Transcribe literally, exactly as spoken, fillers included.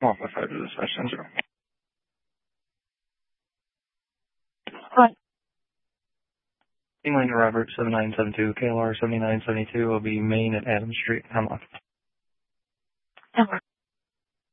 Alpha five to dispatch ten zero. Right. Team line to Robert seven nine seven two, K L R seventy-nine seventy-two will be Main at Adams Street, Hemlock. Hemlock.